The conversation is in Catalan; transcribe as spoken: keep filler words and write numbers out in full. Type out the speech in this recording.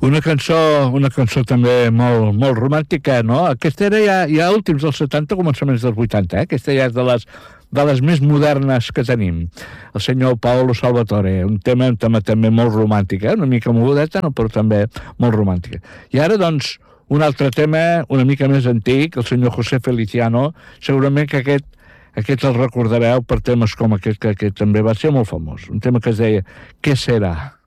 Una cançó, una cançó també molt, molt romàntica, no? Aquesta era ja, ja últims dels setanta, començaments dels vuitanta, eh? Aquesta ja és de les, de les més modernes que tenim. El senyor Paolo Salvatore, un tema, un tema també molt romàntic, eh? Una mica mogudeta, no? Però també molt romàntica. I ara, doncs, un altre tema una mica més antic, el senyor José Feliciano, segurament que aquest, aquest el recordareu per temes com aquest, que, que també va ser molt famós. Un tema que es deia «Què serà?».